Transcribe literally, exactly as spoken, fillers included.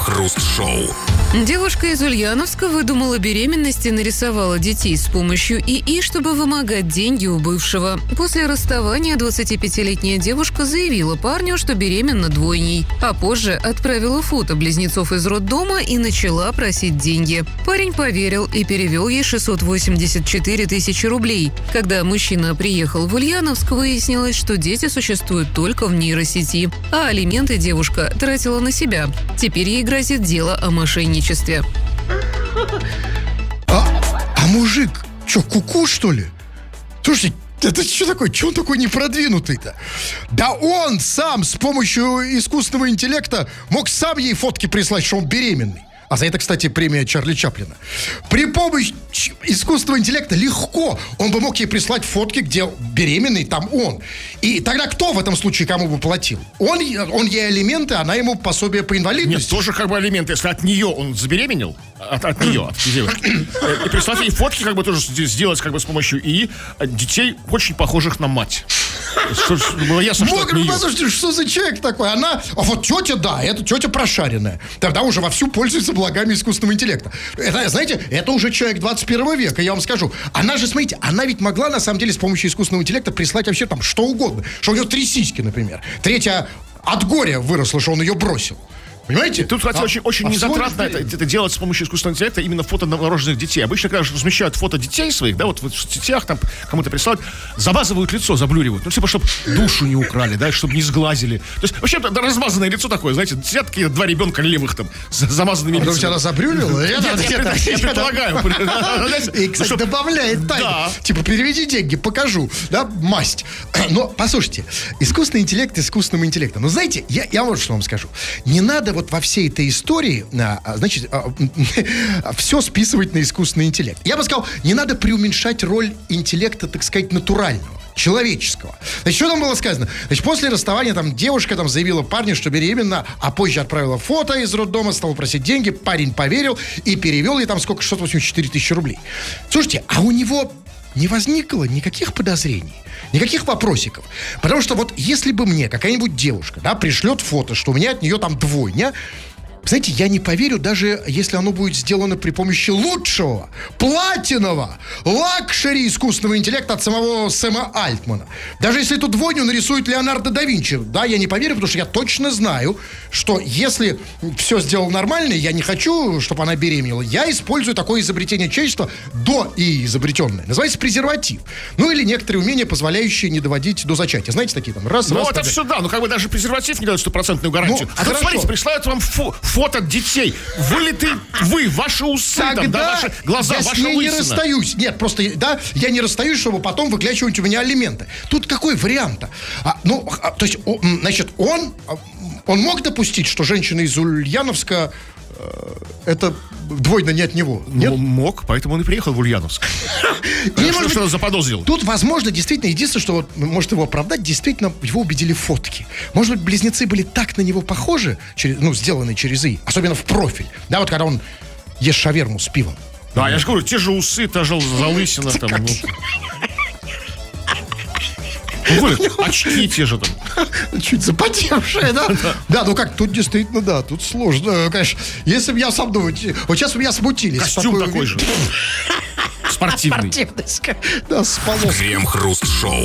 Крем-хруст-шоу. Девушка из Ульяновска выдумала беременность и нарисовала детей с помощью ИИ, чтобы вымогать деньги у бывшего. После расставания двадцатипятилетняя девушка заявила парню, что беременна двойней, а позже отправила фото близнецов из роддома и начала просить деньги. Парень поверил и перевел ей шестьсот восемьдесят четыре тысячи рублей. Когда мужчина приехал в Ульяновск, выяснилось, что дети существуют только в нейросети, а алименты девушка тратила на себя. Теперь ей грозит дело о мошенничестве. А, а мужик, что, куку, что ли? Слушайте, это что такое? Че он такой непродвинутый-то? Да он сам с помощью искусственного интеллекта мог сам ей фотки прислать, что он беременный. А за это, кстати, премия Чарли Чаплина. При помощи искусственного интеллекта легко он бы мог ей прислать фотки, где беременный, там он. И тогда кто в этом случае кому бы платил? Он, он ей алименты, она ему пособие по инвалидности. Нет, тоже как бы алименты. Если от нее он забеременел, от, от нее, от девушки, и прислать ей фотки, как бы тоже сделать как бы с помощью ИИ детей, очень похожих на мать. Было ясно, что от нее. Послушайте, что за человек такой? Она, а вот тетя, да, это тетя прошаренная. Тогда уже вовсю пользуется благами искусственного интеллекта. Это, знаете, это уже человек двадцать первого века, я вам скажу. Она же, смотрите, она ведь могла, на самом деле, с помощью искусственного интеллекта прислать вообще там что угодно. Что у нее три сиськи, например. Третья от горя выросла, что он ее бросил. Понимаете? Тут, кстати, а, очень, очень а незатратно это, это делать с помощью искусственного интеллекта, именно фото новорожденных детей. Обычно, когда размещают фото детей своих, да, вот в соцсетях там кому-то присылают, забазывают лицо, заблюривают. Ну, типа, чтобы душу не украли, да, чтобы не сглазили. То есть, вообще, да, размазанное лицо такое, знаете, сидят такие два ребенка левых там, с замазанными лицами. Потому что она забрюлила? Я предполагаю. И, кстати, добавляет тайну. Типа, переведи деньги, покажу, да, масть. Но, послушайте, искусственный интеллект искусственным интеллектом. Но, знаете, я вот что вам скажу. Не надо вот во всей этой истории, значит, все списывать на искусственный интеллект. Я бы сказал, не надо преуменьшать роль интеллекта, так сказать, натурального, человеческого. Значит, что там было сказано? Значит, после расставания там девушка там заявила парню, что беременна, а позже отправила фото из роддома, стала просить деньги, парень поверил и перевел ей там сколько, шестьсот восемьдесят четыре тысячи рублей. Слушайте, а у него не возникло никаких подозрений, никаких вопросиков. Потому что вот если бы мне какая-нибудь девушка, да, пришлет фото, что у меня от нее там двойня, знаете, я не поверю, даже если оно будет сделано при помощи лучшего, платинового, лакшери искусственного интеллекта от самого Сэма Альтмана. Даже если эту двойню нарисует Леонардо да Винчи, да, я не поверю, потому что я точно знаю, что если все сделал нормально, я не хочу, чтобы она беременела, я использую такое изобретение человечества до и изобретенное. Называется презерватив. Ну, или некоторые умения, позволяющие не доводить до зачатия. Знаете, такие там раз, ну, раз. Ну, это все, да, ну, как бы даже презерватив не дает стопроцентную гарантию. Ну, а тут, смотрите, присылают вам фу- фото детей. Вылитый вы, ваши усы, там, да, ваши глаза, я ваша с ней лысина. Не расстаюсь. Нет, просто, да, я не расстаюсь, чтобы потом выклячивать у меня алименты. Тут какой вариант-то? А, ну, а, то есть, о, значит, он, он мог допустить, что женщина из Ульяновска э, это двойно не от него? Нет? Ну, мог, поэтому он и приехал в Ульяновск. Что что заподозрил? Тут, возможно, действительно, единственное, что вот может его оправдать, действительно, его убедили фотки. Может быть, близнецы были так на него похожи, через, ну, сделаны через ИИ, особенно в профиль. Да, вот когда он ест шаверму с пивом. Да, я же говорю, те же усы, та же залысина там. Ну, очки те же там. Чуть запотевшие, да? Да, ну как, тут действительно, да, тут сложно, конечно. Если бы я сам думаю, вот сейчас бы меня смутили. Костюм такой же. Спортивный. Спортивный, да, с полоской. Крем-хруст-шоу.